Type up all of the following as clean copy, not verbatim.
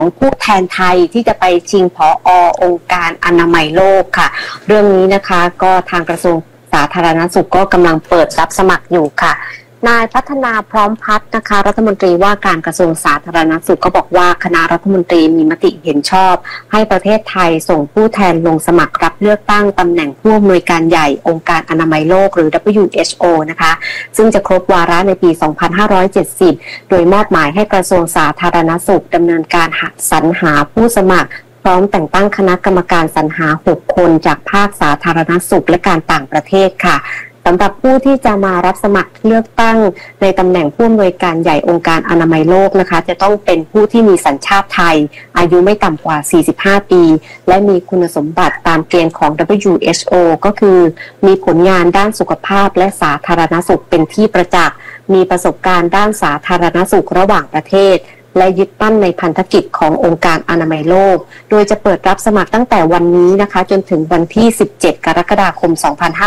ผู้แทนไทยที่จะไปชิงผอ.องค์การอนามัยโลกค่ะเรื่องนี้นะคะก็ทางกระทรวงสาธารณสุขก็กำลังเปิดรับสมัครอยู่ค่ะนายพัฒนาพร้อมพัฒน์นะคะรัฐมนตรีว่าการกระทรวงสาธารณสุขก็บอกว่าคณะรัฐมนตรีมีมติเห็นชอบให้ประเทศไทยส่งผู้แทนลงสมัครรับเลือกตั้งตำแหน่งผู้อำนวยการใหญ่องค์การอนามัยโลกหรือ WHO นะคะซึ่งจะครบวาระในปี 2570 โดยมอบหมายให้กระทรวงสาธารณสุขดำเนินการสรรหาผู้สมัครพร้อมแต่งตั้งคณะกรรมการสรรหา 6 คนจากภาคสาธารณสุขและการต่างประเทศค่ะสำหรับผู้ที่จะมารับสมัครเลือกตั้งในตำแหน่งผู้อำนวยการใหญ่องค์การอนามัยโลกนะคะจะต้องเป็นผู้ที่มีสัญชาติไทยอายุไม่ต่ำกว่า 45 ปีและมีคุณสมบัติตามเกณฑ์ของ WHO ก็คือมีผลงานด้านสุขภาพและสาธารณสุขเป็นที่ประจักษ์มีประสบการณ์ด้านสาธารณสุขระหว่างประเทศและยึดมั่นในพันธกิจขององค์การอนามัยโลกโดยจะเปิดรับสมัครตั้งแต่วันนี้นะคะจนถึงวันที่ 17 กรกฎาคม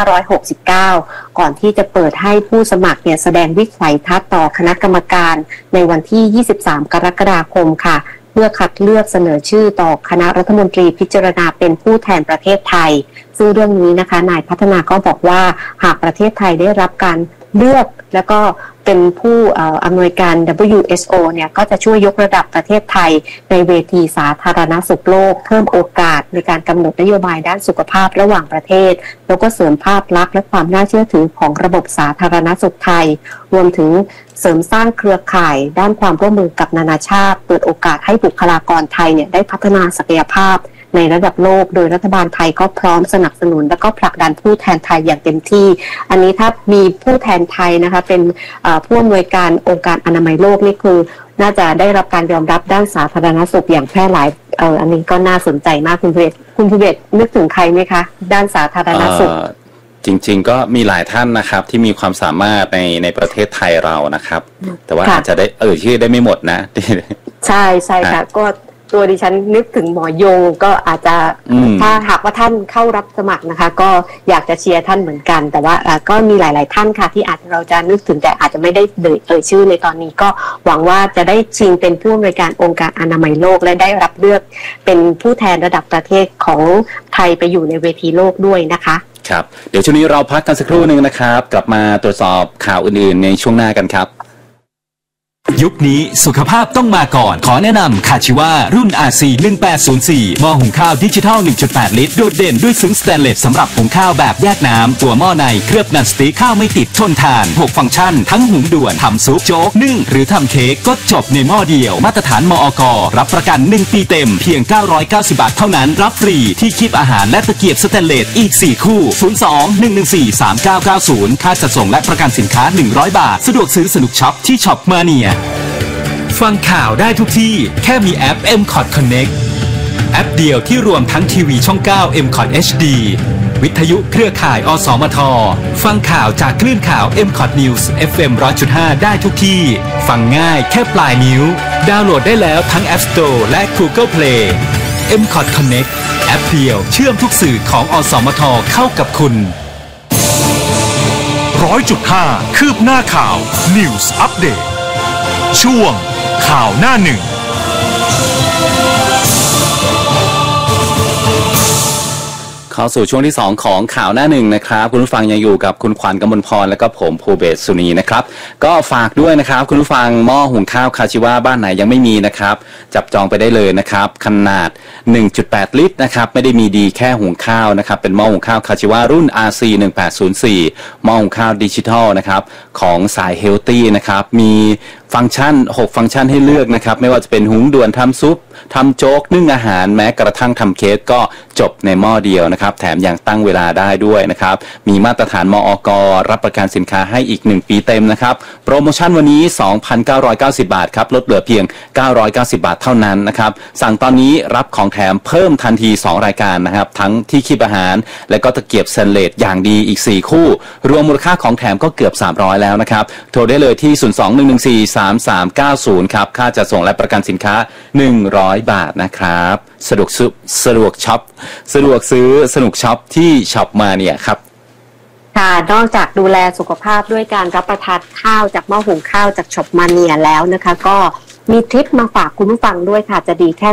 2569 ก่อนที่จะเปิดให้ผู้สมัครเนี่ยแสดงวิสัยทัศน์ต่อคณะกรรมการในวันที่ 23 กรกฎาคมค่ะเพื่อคัดเลือกเสนอชื่อต่อคณะรัฐมนตรีพิจารณาเป็นผู้แทนประเทศไทยซึ่งเรื่องนี้นะคะนายพัฒนาก็บอกว่าหากประเทศไทยได้รับการเลือกแล้วก็เป็นผู้อำนวยการ WHO เนี่ยก็จะช่วยยกระดับประเทศไทยในเวทีสาธารณสุขโลกเพิ่มโอกาสในการกำหนดนโยบายด้านสุขภาพระหว่างประเทศแล้วก็เสริมภาพลักษณ์และความน่าเชื่อถือของระบบสาธารณสุขไทยรวมถึงเสริมสร้างเครือข่ายด้านความร่วมมือกับนานาชาติเปิดโอกาสให้บุคลากรไทยเนี่ยได้พัฒนาศักยภาพในระดับโลกโดยรัฐบาลไทยก็พร้อมสนับสนุนและก็ผลักดันผู้แทนไทยอย่างเต็มที่อันนี้ถ้ามีผู้แทนไทยนะคะเป็นผู้อำนวยการองค์การอนามัยโลกนี่คือน่าจะได้รับการยอมรับด้านสาธารณสุขอย่างแพร่หลายอันนี้ก็น่าสนใจมากคุณภูเบศนึกถึงใครไหมคะด้านสาธารณสุขจริงๆก็มีหลายท่านนะครับที่มีความสามารถในประเทศไทยเรานะครับแต่ว่าอาจจะได้ชื่อได้ไม่หมดนะใช่ใช่ค่ะก็ตัวดิฉันนึกถึงหมอยงก็อาจจะถ้าหากว่าท่านเข้ารับสมัครนะคะก็อยากจะเชียร์ท่านเหมือนกันแต่ว่าก็มีหลายๆท่านค่ะที่อาจเราจะนึกถึงแต่อาจจะไม่ได้ชื่อในตอนนี้ก็หวังว่าจะได้ชิงเป็นผู้อำนวยการองค์การอนามัยโลกและได้รับเลือกเป็นผู้แทนระดับประเทศของไทยไปอยู่ในเวทีโลกด้วยนะคะครับเดี๋ยวช่วงนี้เราพักกันสักครู่นึงนะครับกลับมาตรวจสอบข่าวอื่นๆในช่วงหน้ากันครับยุคนี้สุขภาพต้องมาก่อนขอแนะนำคาชิวารุ่น RC 1804หม้อหุงข้าวดิจิทัล 1.8 ลิตรโดดเด่นด้วยซึ้งสแตนเลสสำหรับหุงข้าวแบบแยกน้ำตัวหม้อในเคลือบหนังสติ๊กข้าวไม่ติดทนทาน6ฟังก์ชันทั้งหุงด่วนทำซุปโจ๊กนึ่งหรือทำเค้กก็จบในหม้อเดียวมาตรฐานมอก.รับประกัน1ปีเต็มเพียง990 บาทเท่านั้นรับฟรีที่คีบอาหารและตะเกียบสแตนเลสอีก4คู่02-114-3990ค่าจัดส่งและประกันสินค้า100 บาทสะดวกซื้อสนุกช็อปที่ช็อปมาเนียฟังข่าวได้ทุกที่แค่มีแอป MCOT Connect แอปเดียวที่รวมทั้งทีวีช่อง 9 MCOT HD วิทยุเครือข่ายอสมทฟังข่าวจากคลื่นข่าว MCOT News FM 100.5 ได้ทุกที่ฟังง่ายแค่ปลายนิ้วดาวน์โหลดได้แล้วทั้ง App Store และ Google Play MCOT Connect แอปเดียวเชื่อมทุกสื่อของอสมทเข้ากับคุณ 100.5 คืบหน้าข่าว News Updateช่วงข่าวหน้าหนึ่งเข้าสู่ช่วงที่2ของข่าวหน้าหนึ่งนะครับคุณผู้ฟังยังอยู่กับคุณขวัญกมลพรและก็ผมภูเบศสุนีนะครับก็ฝากด้วยนะครับคุณผู้ฟังหม้อหุงข้าวคาชิวาบ้านไหนยังไม่มีนะครับจับจองไปได้เลยนะครับขนาด 1.8 ลิตรนะครับไม่ได้มีดีแค่หุงข้าวนะครับเป็นหม้อหุงข้าวคาชิวารุ่น RC 1804หม้อหุงข้าวดิจิทัลนะครับของสายเฮลตี้นะครับมีฟังก์ชัน6ฟังก์ชันให้เลือกนะครับไม่ว่าจะเป็นหุงด่วนทำซุปทำโจ๊กนึ่งอาหารแม้กระทั่งทำเค้กก็จบในหม้อเดียวนะครับแถมยังตั้งเวลาได้ด้วยนะครับมีมาตรฐานมอก.รับประกันสินค้าให้อีก1ปีเต็มนะครับโปรโมชั่นวันนี้ 2,990 บาทครับลดเหลือเพียง990 บาทเท่านั้นนะครับสั่งตอนนี้รับของแถมเพิ่มทันที2รายการนะครับทั้งที่คีบอาหารและก็ตะเกียบสแตนเลสอย่างดีอีก4คู่รวมมูลค่าของแถมก็เกือบ300แล้วนะครับโทรได้เลยที่02-114-3390ครับค่าจัดส่งและประกันสินค้า100 บาทนะครับสะดวกช็อปสะดวกซื้อสนุกช็อปที่ช็อปมาเนี่ยครับค่ะนอกจากดูแลสุขภาพด้วยการรับประทานข้าวจากหม้อหุงข้าวจากช็อปมาเนียแล้วนะคะก็มีทริปมาฝากคุณผู้ฟังด้วยค่ะจะดีแค่